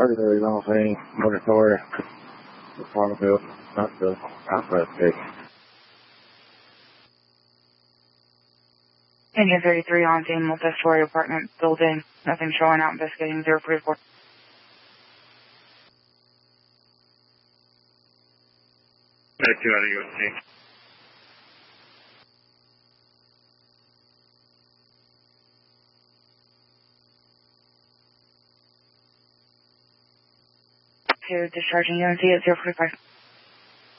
secondary Montaigne, Murgatroyd, the Farmfield, not the outside state. Indian 33 on scene, multi-story apartment building. Nothing showing out, investigating 044. Two out of UST. To discharging UNC at 045.